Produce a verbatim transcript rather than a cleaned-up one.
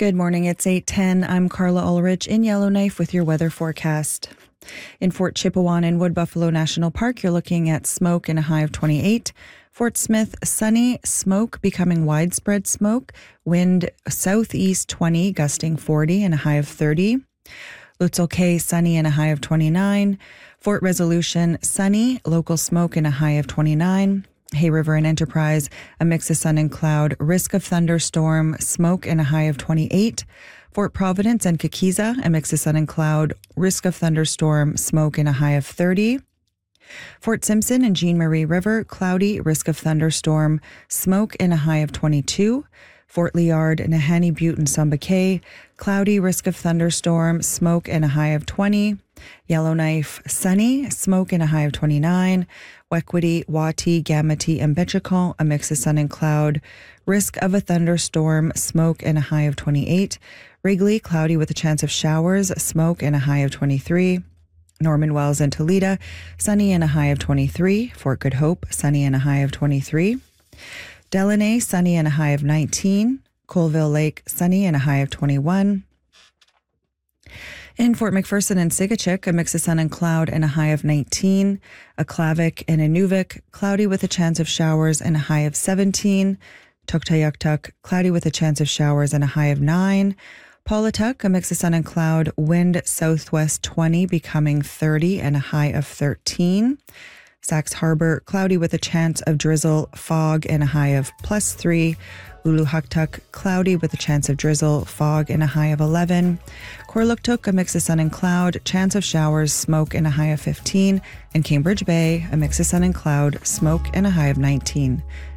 Good morning, it's eight ten. I'm Carla Ulrich in Yellowknife with your weather forecast. In Fort Chipewyan and Wood Buffalo National Park, you're looking at smoke and a high of twenty-eight. Fort Smith, sunny, smoke becoming widespread smoke, wind southeast twenty, gusting forty and a high of thirty. Lutzel Cay, sunny and a high of twenty-nine. Fort Resolution, sunny, local smoke and a high of twenty-nine. Hay River and Enterprise, a mix of sun and cloud, risk of thunderstorm, smoke and a high of twenty-eight. Fort Providence and Kikiza, a mix of sun and cloud, risk of thunderstorm, smoke and a high of thirty. Fort Simpson and Jean Marie River, cloudy, risk of thunderstorm, smoke and a high of twenty-two. Fort Liard, Nahanni Butte and Samba Cay, cloudy, risk of thunderstorm, smoke and a high of twenty. Yellowknife, sunny, smoke and a high of twenty-nine. Wequity, Wati, Gamity, and Betchicon, a mix of sun and cloud, risk of a thunderstorm, smoke and a high of twenty-eight. Wrigley, cloudy with a chance of showers, smoke and a high of twenty-three. Norman Wells and Toledo, sunny and a high of twenty-three. Fort Good Hope, sunny and a high of twenty-three. Delaney, sunny and a high of nineteen. Colville Lake, sunny and a high of twenty-one. In Fort McPherson and Sigachik, a mix of sun and cloud and a high of nineteen. Aklavik and Inuvik, cloudy with a chance of showers and a high of seventeen. Tuktoyaktuk, cloudy with a chance of showers and a high of nine. Paulatuk, a mix of sun and cloud, wind southwest twenty, becoming thirty and a high of thirteen. Sax Harbor, cloudy with a chance of drizzle, fog and a high of plus three. Uluhaktuk, cloudy with a chance of drizzle, fog and a high of eleven. Korluktuk, a mix of sun and cloud, chance of showers, smoke and a high of fifteen. And Cambridge Bay, a mix of sun and cloud, smoke and a high of nineteen.